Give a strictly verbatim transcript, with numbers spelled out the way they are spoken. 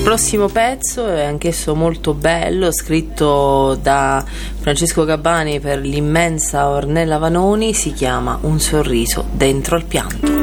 prossimo pezzo è anch'esso molto bello, scritto da Francesco Gabbani per l'immensa Ornella Vanoni, si chiama Un sorriso dentro al pianto.